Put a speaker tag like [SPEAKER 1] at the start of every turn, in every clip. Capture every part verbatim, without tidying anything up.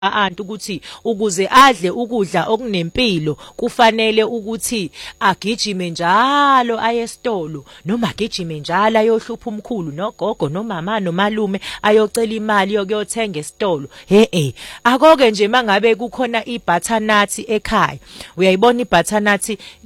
[SPEAKER 1] anti ukuthi ukuze adle ukudla okunempilo kufanele ukuthi agijime njalo aye esitolo noma agijime njalo ayohlupha umkhulu nogogo nomama nomalume ayocela imali yokuyothenga esitolo. He eh akoke nje mangabe kukhona ibutternut ekhaya, uyayibona ibutternut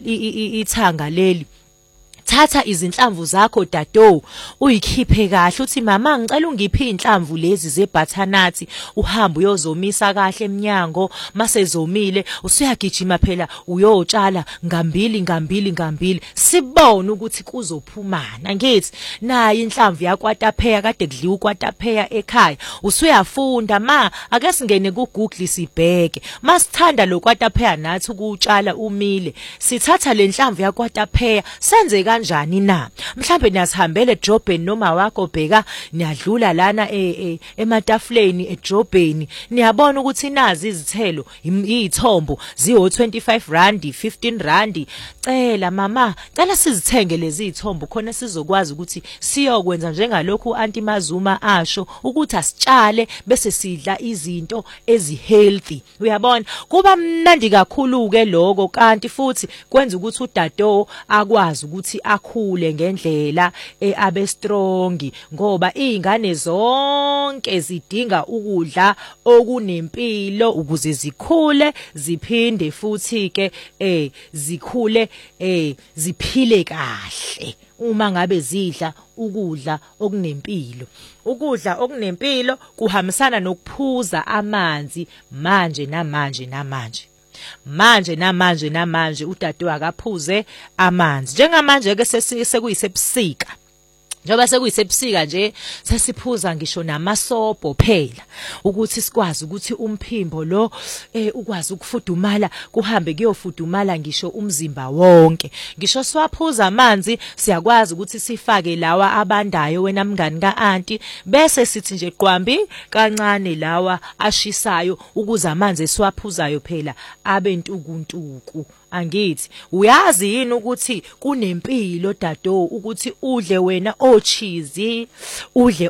[SPEAKER 1] ithanga leli, thatha izinhlamvu zakho dado uyikhiphe kahle uthi mama ngicela ungiphi inhlamvu lezi zebutternut, uhambe uyozomisa kahle eminyango, mase zomile usuyagijima phela uyotshala ngambili ngambili ngambili sibone ukuthi kuzophumana. Ngithi nayi inhlamvu yakwatapheya kade kudliwa ukwatapheya ekhaya, usuyafunda ma ake singene ku Google sibheke masithanda lokwatapheya nathi ukutshala umile sithatha le nhlamvu yakwatapheya senze kanjani na. Mhlambe niyasihambele edrobheni noma wakho bheka niyadlula lana ematafuleni edrobheni niyabona ukuthi nazi izithelo izithombo ziwo twenty-five rand fifteen rand. Cela mama cela sizithenge lezi izithombo khona sizokwazi ukuthi siyokwenza njengalokhu Aunty Mazuma asho ukuthi asitshale bese sidla izinto ezi healthy. Uyabona kuba mnandi kakhulu ke lokho, kanti futhi kwenza ukuthi udado akwazi ukuthi akhule ngendlela abe strong ngoba izingane zonke zidinga ukudla okunempilo ukuze zikhule ziphinde futhi ke eh zikhule eh ziphile kahle uma ngabe zidla ukudla okunempilo. Ukudla okunempilo kuhambisana nokuphuza amanzi manje namanje namanje manje namanje namanje udade akaphuze amanzi. Njengamanje ke sekuyisebusika, njoba sekuyisebusika nje sesiphuza ngisho namasobho phela ukuthi sikwazi ukuthi umphimbo lo eh ukwazi ukufudumala kuhambe kuyofudumala ngisho umzimba wonke. Ngisho siwaphuza amanzi siyakwazi ukuthi sifake lawa abandayo wena mngani kaAnti bese sithi nje qwambi kancane lawa ashisayo ukuze amanzi esiwaphuzayo phela abe ntukuntuku. Angithi uyazi yini ukuthi kunempilo dado ukuthi udle wena ochizi, udle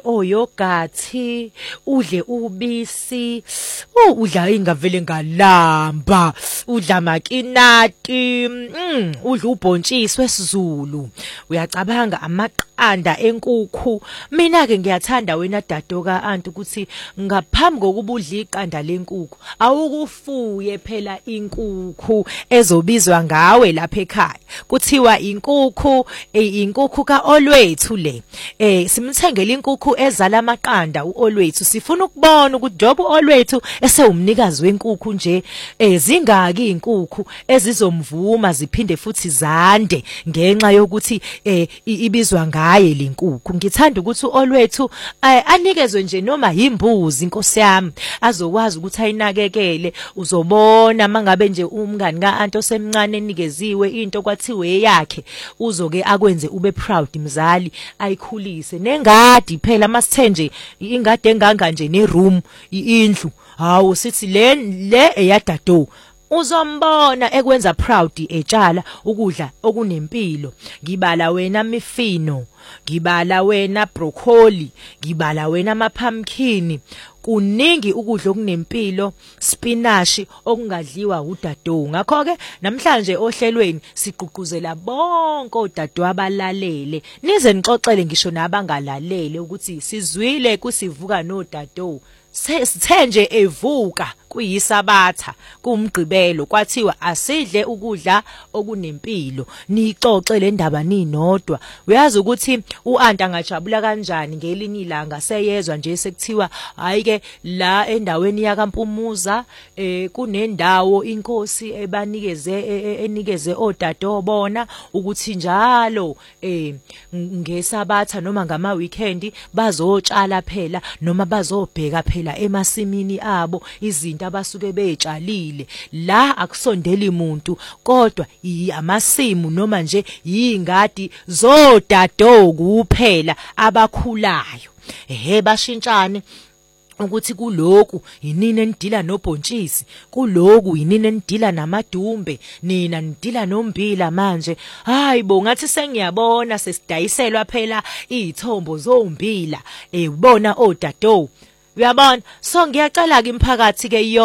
[SPEAKER 1] oyogurt, udle ubisi, udla ingavele ngalamba, udla makinati, mm, udla ubhontshisi wesiZulu, uyacabanga amaqanda enkukhu. Mina ke ngiyathanda wena dado kaAnti ukuthi ngaphambi kokubudla iqanda lenkukhu awukufuye phela inkukhu ezobi bizwa ngawe lapha ekhaya kuthiwa inkukhu inkukhu kaOlwethu le eh simthengele inkukhu ezala amaqanda uOlwethu. Sifuna ukubona ukuthi job uOlwethu esewumnikazi wenkukhu nje eh zingaki inkukhu ezizomvuma ziphinde futhi zande ngenxa yokuthi eh ibizwa ngaye lenkukhu. Ngithanda ukuthi uOlwethu anikezwe nje noma yimbuzi inkosi yami azokwazi ukuthi ayinakekele. Uzobona mangabe nje umngani kaAnti emncane enikeziwe into kwathiwe yakhe uzoke akwenze ube proud mzali ayikhulise. Nengadi phela masithenje ingadi enganga nje neroom indlu hawo sithi le le eyadado uzombona ekwenza proud etshala ukudla okunempilo. Ngibala wena mifino, ngibala wena broccoli, ngibala wena ama pumpkin. Kuningi ukudla okunempilo, spinach okungadliwa udado. Ngakho ke namhlanje ohlelweni sigqugquzela bonke odado abalalele nize nixoxele ngisho nabangalalele ukuthi sizwile kusivuka nodado sithenje evuka kuyisabatha kumgqibelo kwathiwa asidle ukudla okunempilo. Nixoxe le ndaba ninodwa. Uyazi ukuthi uAnti angajabula kanjani ngelinye ilanga seyezwa nje sekuthiwa hayi ke la endaweni yakaMpumuza eh kunendawo inkosi ebanikeze enikeze odado bona ukuthi njalo eh ngesabatha noma ngama weekend bazotshala phela noma bazobheka phela emasimini abo izinto abasuke betshalile. La akusondeli umuntu kodwa amasimu noma nje yingadi zodado kuphela abakhulayo. Ehe bashintshane ukuthi kuloku yinini enidila nobhontshisi, kuloku yinini enidila namadumbe, nina nidila nombila manje. Hayibo ngathi sengiyabona sesidayiselwa phela izithombo zombila. Eh ubona odado Uyabona? So ngiyacela ke imphakathi ke